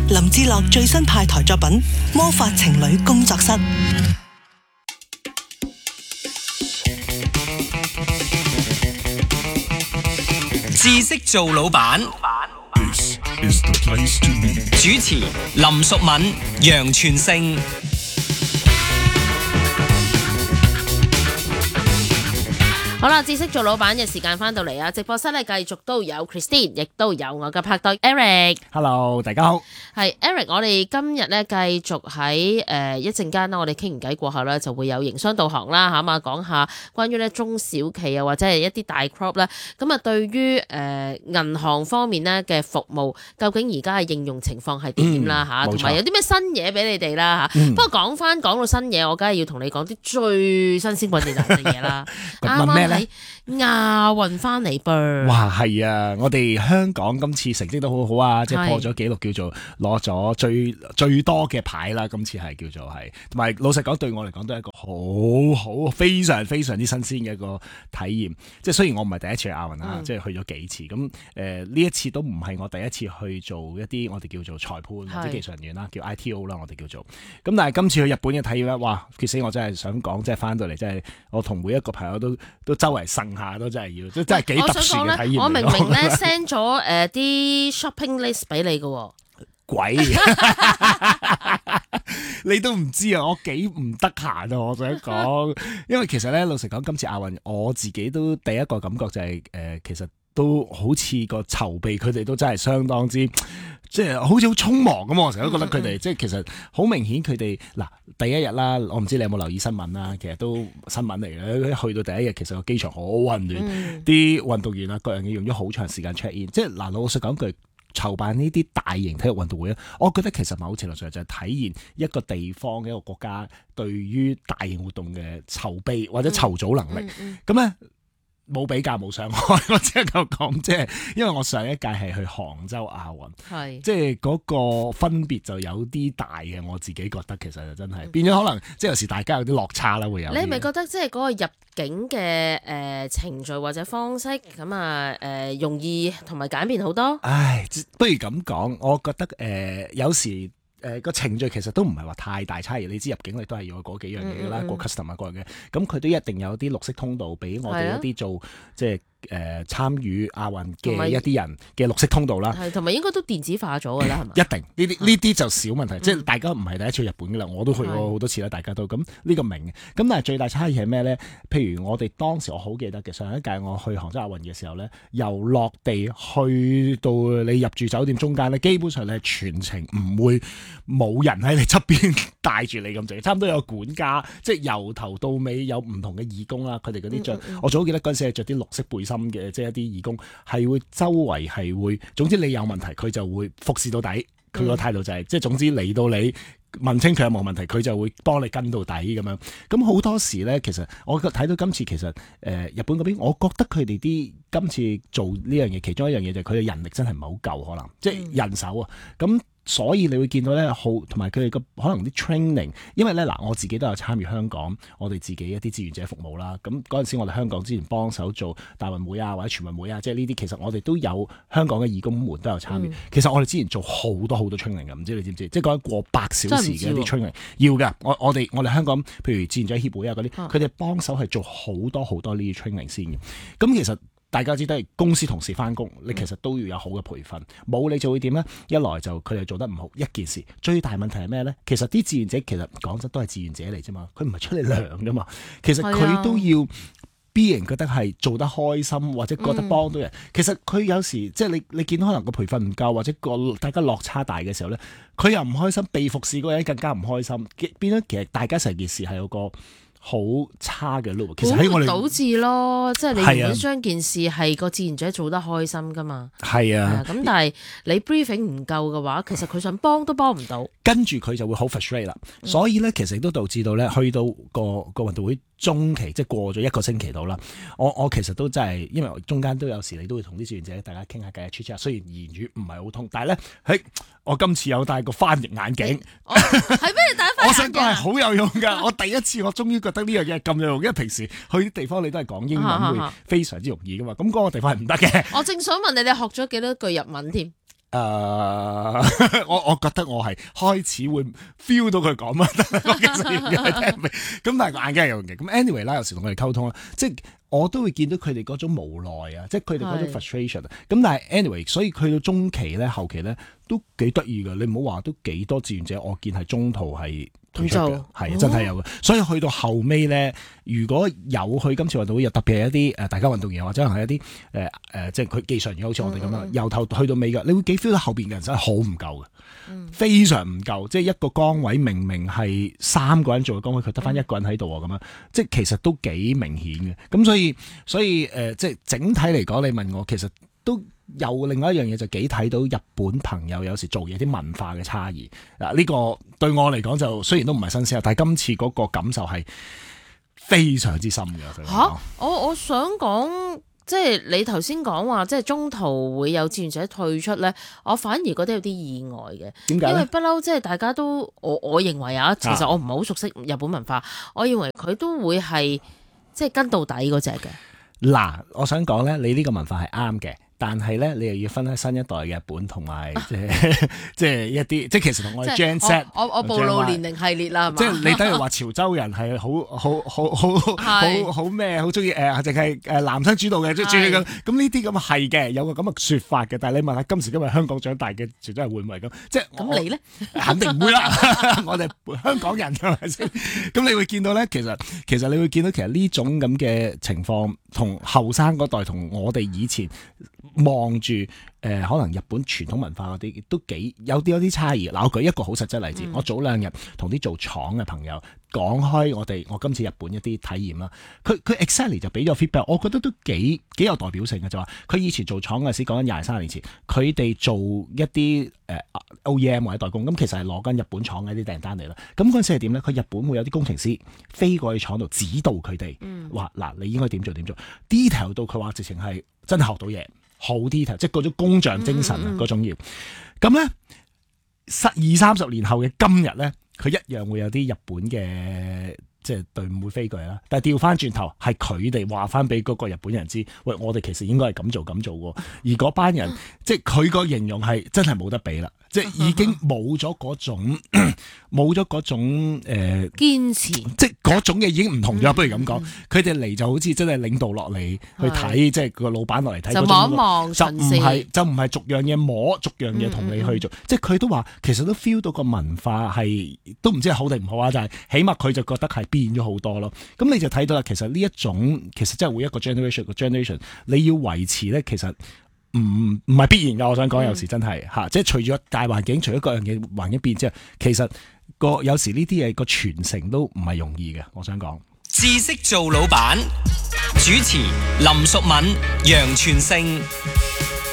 林志樂最新派台作品《魔法情侶工作室》。 知識做老闆， This is the place to be. 主持林淑敏、楊全勝。 好啦，知識做老闆嘅時間翻到嚟啊！直播室咧繼續都有 Christine， 亦都有我嘅拍檔 Eric。Hello， 大家好。 係 Eric， 我哋今日咧繼續喺一陣間啦，我哋傾完偈過後咧就會有營商導航啦嚇嘛，講下關於咧中小企啊或者係一啲大 crop 咧，咁啊對於銀行方面咧嘅服務，究竟而家嘅應用情況係點啦嚇，同埋有啲咩新嘢俾你哋啦嚇。不過講到新嘢，我梗係要同你講啲最新鮮滾熱辣嘅嘢啦。 問咩咧？ 亞運翻嚟噃！ 哇，係啊！我哋香港今次成績都好好啊，即係破咗紀錄，叫做攞咗最多嘅牌啦。今次係叫做係，同埋老實講，對我嚟講都係一個好非常非常之新鮮嘅一個體驗。即係雖然我唔係第一次去亞運啦，即係去咗幾次。咁呢一次都唔係我第一次去做一啲我哋叫做裁判或者技術人員啦，叫 ITO 啦，我哋叫做。咁但係今次去日本嘅體驗咧，哇！其實我真係想講，即係翻到嚟，即係我同每一個朋友都周圍呻下，都真係要，真係幾特殊嘅體驗。 我明明咧 send 咗啲 shopping list 俾你嘅， 鬼！你都唔知啊！我幾唔得閒啊！我想講，因為其實咧，老實講，今次亞運我自己都第一個感覺就係其實都好似個籌備，佢哋都真係相當之。即係好似好匆忙咁，我成日都覺得佢哋即係其實好明顯，佢哋嗱第一日啦，我唔知你有冇留意新聞啦，其實都新聞嚟嘅。去到第一日，其實個機場好混亂，啲運動員啊各樣嘢用咗好長時間 check in。即係嗱，老實講句，籌辦呢啲大型體育運動會咧，我覺得其實某程度上就係體現一個地方一個國家對於大型活動嘅籌備或者籌組能力。咁咧。冇比較冇傷害，我只係夠講，即係因為我上一屆係去杭州亞運，即係嗰個分別就有啲大嘅。我自己覺得其實就真係變咗，可能即係有時大家有啲落差啦，會有。你係咪覺得即係嗰個入境嘅程序或者方式咁啊容易同埋簡便好多？唉，不如咁講，我覺得有時。個程序其實都唔係話太大差異，你知入境你都係要嗰幾樣嘢㗎啦，過 custom 啊嗰樣嘅，咁佢都一定有啲綠色通道俾我哋一啲做即係參與亞運嘅一啲人嘅綠色通道啦，係同埋應該都電子化咗㗎啦，係嘛？一定呢啲就少問題，即係大家唔係第一次去日本㗎啦，我都去過好多次啦，大家都咁呢個明嘅。咁但係最大差異係咩咧？譬如我哋當時我好記得嘅上一屆我去杭州亞運嘅時候咧，由落地去到你入住酒店中間咧，基本上你係全程唔會冇人喺你側邊帶住你咁滯，差唔多有管家，即係由頭到尾有唔同嘅義工啦，佢哋嗰啲着，我最好記得嗰陣時係着啲綠色背心嘅，即係一啲義工係會周圍係會，總之你有問題佢就會服侍到底，佢個態度就係、即係總之嚟到你問清佢有冇問題，佢就會幫你跟到底咁樣。咁好多時咧，其實我睇到今次其實日本嗰邊，我覺得佢哋啲今次做呢樣嘢，其中一樣嘢就係佢嘅人力真係唔係好夠，可能即係人手啊咁。所以你會見到咧，好同埋佢哋個可能啲 training， 因為咧嗱，我自己都有參與香港我哋自己一啲志願者服務啦。咁嗰陣時我哋香港之前幫手做大運會啊或者全運會啊，即係呢啲其實我哋都有香港嘅義工們都有參與。其實我哋之前做好多 training 嘅，唔知你知唔知？即係講緊過百小時嘅一啲 training 要㗎。我哋香港譬如志願者協會啊嗰啲，佢哋幫手係做好多呢啲 training 先嘅。咁其實。大家知都係公司同事翻工，你其實都要有好嘅培訓，冇你就會點呢？一來就佢哋做得唔好，一件事最大問題係咩呢？其實啲志願者其實講真都係志願者嚟啫嘛，佢唔係出嚟糧噶嘛，其實佢都要 B 人覺得係做得開心或者覺得幫到人。其實佢有時即係你見到可能個培訓唔夠或者大家落差大嘅時候呢，佢又唔開心，被服侍嗰個人更加唔開心，變咗其實大家成件事係有個好差嘅路，其實喺我哋導致咯，即係你如果將件事係個志願者做得開心噶嘛，係啊，咁但係你 briefing 唔夠嘅話，其實佢想幫都幫唔到，跟住佢就會好 frustrate 啦。所以咧，其實亦都導致到咧，去到個運動會中期，即係過咗一個星期度啦。我其實都真係，因為中間都有時你都會同啲志願者大家傾下偈 chat chat，雖然言語唔係好通，但係咧，我今次有戴個翻譯眼鏡，係咩戴翻？我想講係好有用㗎。我第一次我終於覺得呢樣嘢咁有用，因為平時去啲地方你都係講英文會非常之容易㗎嘛。咁嗰個地方係唔得嘅。我正想問你，你學咗幾多句日文添？ 我覺得我係開始會 feel 到佢講乜，我其實而家聽唔明。咁但係個眼睛係有用嘅。咁 anyway 啦，有時同佢哋溝通啦，即係我都會見到佢哋嗰種無奈啊，即係佢哋嗰種 frustration。咁但係 anyway，所以去到中期咧、後期咧都幾得意㗎。你唔好話都幾多志願者，我見係中途係退出嘅，係真係有嘅。所以去到後尾咧，如果有去今次運動會，又特別係一啲大家運動員或者係一啲即係佢技術員，好似我哋咁樣，由頭去到尾嘅，你會幾 feel 到後邊嘅人真係好唔夠嘅，非常唔夠。即係一個崗位明明係3個人做嘅崗位，佢得翻1個人喺度咁樣，即係其實都幾明顯嘅。咁所以即係整體嚟講，你問我其實都有另外一樣嘢，就幾睇到日本朋友有時做嘢啲文化嘅差異。嗱，呢個對我嚟講就雖然都唔係新鮮，但係今次嗰個感受係非常之深嘅。 我想講，即係你頭先講話，即係中途會有志願者退出咧，我反而覺得有啲意外嘅。 點解？ 因為不嬲，即係大家都我認為啊，其實我唔係好熟悉日本文化，我認為佢都會係即係跟到底嗰隻嘅。 嗱，我想講咧，你呢個文化係啱嘅。但係咧，你又要分開新一代嘅日本同埋即係一啲，即係其實同我哋 Gen Z， 我暴露年齡系列啦，係嘛？ 即係你等於話潮州人係好咩，好中意淨係男生主導嘅，即係咁呢啲咁係嘅，有個咁嘅説法嘅。但係你問下今時今日香港長大嘅潮州人會唔會咁？即係咁你咧， 肯定唔會啦。我哋香港人係咪先？咁你會見到咧，其實你會見到其實呢種咁嘅情況，同後生嗰代同我哋以前望住可能日本傳統文化嗰啲都幾有啲差異。嗱，我舉一個好實質例子，我早2日同啲做廠嘅朋友講開我今次日本一啲體驗啦，佢 exactly 就俾咗 feedback， 我覺得都幾有代表性嘅，就話佢以前做廠嗰陣時，講緊23年前，佢哋做一啲OEM 或者代工，咁其實係攞緊日本廠嘅一啲訂單嚟啦。咁嗰陣時係點咧？佢日本會有啲工程師飛過去廠度指導佢哋，話嗱，你應該點做，detail 到佢話直情係真係學到嘢。好 detail， 即係嗰種工匠精神啊，嗰種要咁咧。20-30年後嘅今日咧，佢一樣會有啲日本嘅即係隊伍會飛過嚟啦。但係調翻轉頭，係佢哋話翻俾嗰個日本人知，喂，我哋其實應該係咁做喎。而嗰班人即係佢個形容係真係冇得比啦，即係已經冇咗嗰種堅持， 即係嗰種嘅已經唔同咗。不如咁講，佢哋嚟就好似真係領導落嚟去睇，即係個老闆落嚟睇， 就望一望， 就唔係逐樣嘢摸，逐樣嘢同你去做。即係佢都話，其實都 feel 到個文化係都唔知係好定唔好啊，但係起碼佢就覺得係變咗好多咯。咁你就睇到啦，其實呢一種其實真係每一個 generation 你要維持咧，其實唔係必然㗎。我想講有時真係即係隨住大環境，除咗各樣嘅環境變之後，其實有時呢啲嘢個傳承都唔係容易嘅。我想講知識做老闆，主持林淑敏、楊全勝。